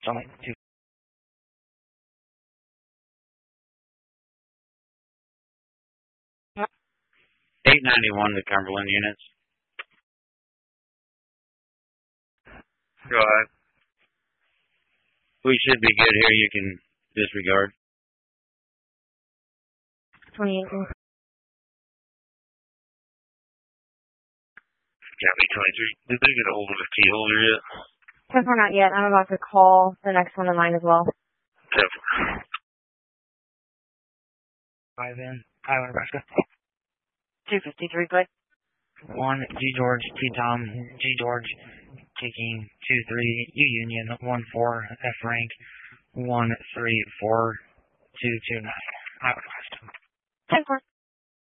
Only 2. 891 to Cumberland units. Go ahead. We should be good here. You can disregard. 28. Yeah, B-23. Did they get a hold of the key holder yet? 10-4 not yet. I'm about to call the next one in line as well. 10-4. 5 in. Iowa, Nebraska. 253, good. 1, G George, T Tom, G George, taking 2-3, U Union, 1-4, F rank, 1-3-4, 2-2-9. Iowa, West. 10-4.